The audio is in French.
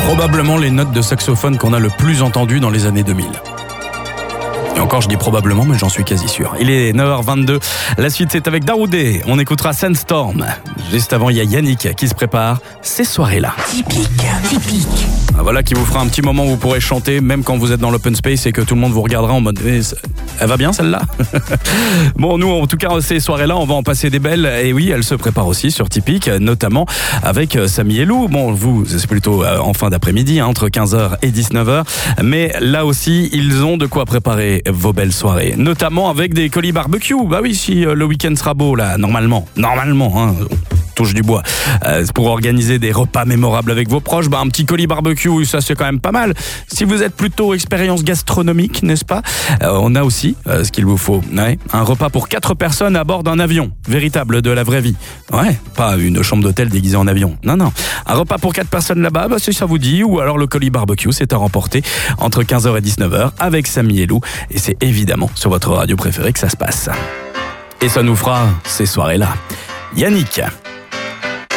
probablement les notes de saxophone qu'on a le plus entendues dans les années 2000. Et encore, je dis probablement, mais j'en suis quasi sûr. Il est 9h22. La suite, c'est avec Daoudé. On écoutera Sandstorm. Juste avant, il y a Yannick qui se prépare ces soirées-là. Typique. Voilà qui vous fera un petit moment où vous pourrez chanter, même quand vous êtes dans l'open space et que tout le monde vous regardera en mode elle va bien celle-là. Bon, nous, en tout cas, ces soirées-là, on va en passer des belles. Et oui, elle se prépare aussi sur Typique, notamment avec Samy et Lou. Bon, vous, c'est plutôt en fin d'après-midi, entre 15h et 19h. Mais là aussi, ils ont de quoi préparer vos belles soirées, notamment avec des colis barbecue. Bah oui, si le week-end sera beau là, normalement, hein, touche du bois, pour organiser des repas mémorables avec vos proches, un petit colis barbecue, ça c'est quand même pas mal. Si vous êtes plutôt expérience gastronomique, n'est-ce pas, on a aussi ce qu'il vous faut, un repas pour 4 personnes à bord d'un avion, véritable de la vraie vie. Ouais, pas une chambre d'hôtel déguisée en avion. Non, un repas pour 4 personnes là-bas, si ça vous dit, ou alors le colis barbecue, c'est à remporter entre 15h et 19h avec Samy et Lou, et c'est évidemment sur votre radio préférée que ça se passe. Et ça nous fera ces soirées-là. Yannick.